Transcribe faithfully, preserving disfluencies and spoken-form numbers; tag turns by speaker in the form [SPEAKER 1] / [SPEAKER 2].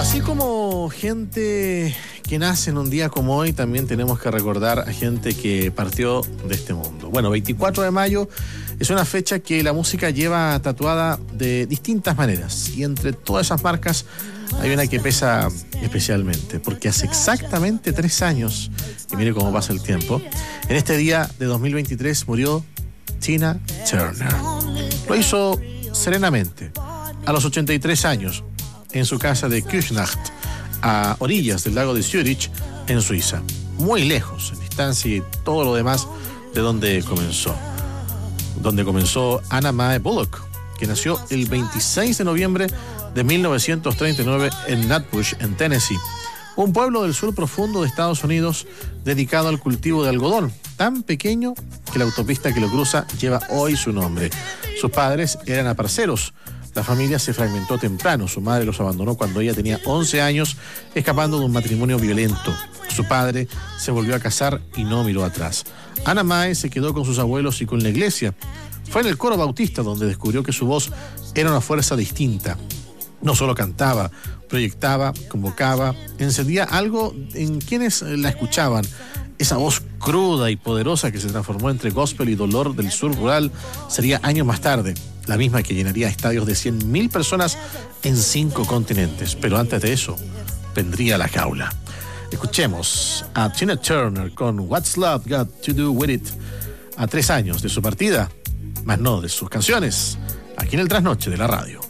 [SPEAKER 1] Así como gente que nace en un día como hoy, también tenemos que recordar a gente que partió de este mundo. Bueno, veinticuatro de mayo es una fecha que la música lleva tatuada de distintas maneras. Y entre todas esas marcas hay una que pesa especialmente, porque hace exactamente tres años, y mire cómo pasa el tiempo, en este día de dos mil veintitrés murió Tina Turner. Lo hizo serenamente, a los ochenta y tres años, en su casa de Küsnacht, a orillas del lago de Zürich, en Suiza. Muy lejos, en distancia y todo lo demás de donde comenzó. Donde comenzó Anna Mae Bullock, que nació el veintiséis de noviembre de mil novecientos treinta y nueve en Nutbush, en Tennessee, un pueblo del sur profundo de Estados Unidos dedicado al cultivo de algodón, tan pequeño que la autopista que lo cruza lleva hoy su nombre. Sus padres eran aparceros. La familia se fragmentó temprano. Su madre los abandonó cuando ella tenía once años, escapando de un matrimonio violento. Su padre se volvió a casar y no miró atrás. Anna Mae se quedó con sus abuelos y con la iglesia. Fue en el coro bautista donde descubrió que su voz era una fuerza distinta. No solo cantaba, proyectaba, convocaba, encendía algo en quienes la escuchaban. Esa voz cruda y poderosa que se transformó entre gospel y dolor del sur rural sería años más tarde la misma que llenaría estadios de cien mil personas en cinco continentes. Pero antes de eso, vendría la jaula. Escuchemos a Tina Turner con What's Love Got to Do With It, a tres años de su partida, más no de sus canciones, aquí en el Trasnoche de la radio.